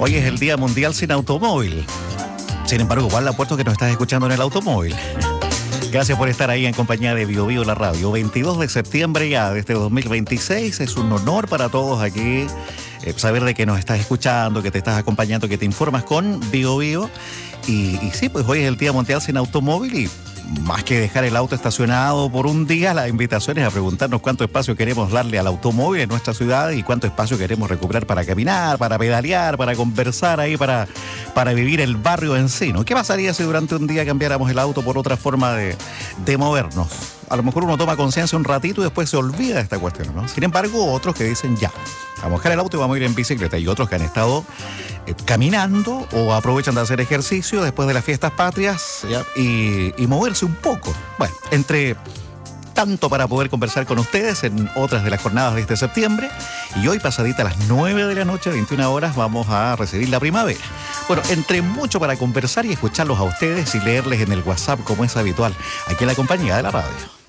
Hoy es el Día Mundial sin Automóvil. Sin embargo, igual apuesto que nos estás escuchando en el automóvil. Gracias por estar ahí en compañía de Bio Bio La Radio. 22 de septiembre ya de este 2026. Es un honor para todos aquí saber de que nos estás escuchando, que te estás acompañando, que te informas con Bio Bio. Y sí, pues hoy es el Día Mundial sin Automóvil y más que dejar el auto estacionado por un día, la invitación es a preguntarnos cuánto espacio queremos darle al automóvil en nuestra ciudad y cuánto espacio queremos recuperar para caminar, para pedalear, para conversar ahí, para vivir el barrio en sí, ¿no? ¿Qué pasaría si durante un día cambiáramos el auto por otra forma de movernos? A lo mejor uno toma conciencia un ratito y después se olvida de esta cuestión, ¿no? Sin embargo, otros que dicen ya, vamos a dejar el auto y vamos a ir en bicicleta. Y otros que han estado caminando o aprovechan de hacer ejercicio después de las fiestas patrias, ¿ya? Y moverse un poco. Bueno, entre tanto para poder conversar con ustedes en otras de las jornadas de este septiembre. Y hoy, pasadita a las 9 de la noche, 21 horas, vamos a recibir la primavera. Bueno, entre mucho para conversar y escucharlos a ustedes y leerles en el WhatsApp como es habitual, aquí en la compañía de la radio.